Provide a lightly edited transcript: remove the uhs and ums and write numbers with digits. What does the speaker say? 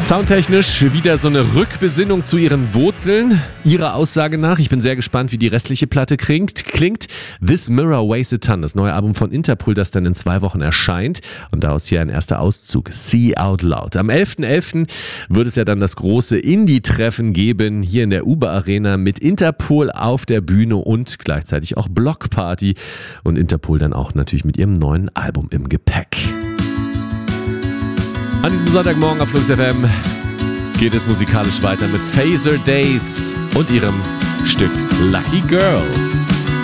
Soundtechnisch wieder so eine Rückbesinnung zu ihren Wurzeln. Ihrer Aussage nach, ich bin sehr gespannt, wie die restliche Platte klingt. This Mirror Weighs a Ton, das neue Album von Interpol, das dann in 2 Wochen erscheint. Und daraus hier ein erster Auszug, See Out Loud. Am 11.11. wird es ja dann das große Indie-Treffen geben, hier in der Uber Arena mit Interpol auf der Bühne und gleichzeitig auch Blockparty. Und Interpol dann auch natürlich mit ihrem neuen Album im Gepäck. An diesem Sonntagmorgen auf Flux FM geht es musikalisch weiter mit Phaser Days und ihrem Stück Lucky Girl.